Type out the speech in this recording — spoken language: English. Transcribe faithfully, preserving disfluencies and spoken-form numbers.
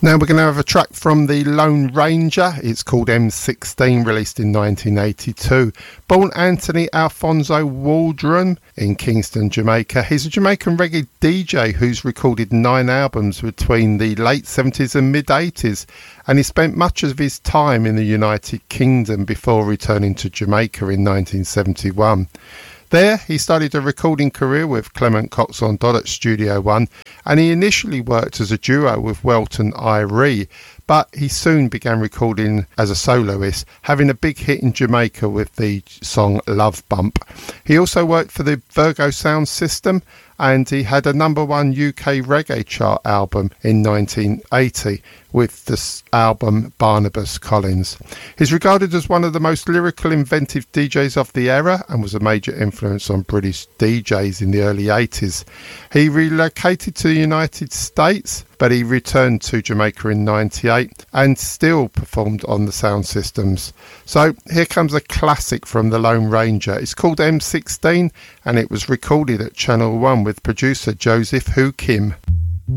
Now we're going to have a track from the Lone Ranger. It's called M sixteen, released in nineteen eighty-two. Born Anthony Alfonso Waldron in Kingston, Jamaica. He's a Jamaican reggae D J who's recorded nine albums between the late seventies and mid eighties, and he spent much of his time in the United Kingdom before returning to Jamaica in nineteen seventy-one. There, he started a recording career with Clement Cox on Dodd at Studio One, and he initially worked as a duo with Welton Irie, but he soon began recording as a soloist, having a big hit in Jamaica with the song Love Bump. He also worked for the Virgo Sound System, and he had a number one U K reggae chart album in nineteen eighty with the album Barnabas Collins. He's regarded as one of the most lyrical, inventive D Js of the era and was a major influence on British D Js in the early eighties. He relocated to the United States, but he returned to Jamaica in ninety-eight and still performed on the sound systems. So here comes a classic from the Lone Ranger. It's called M sixteen and it was recorded at Channel One with producer Joseph Hu Kim.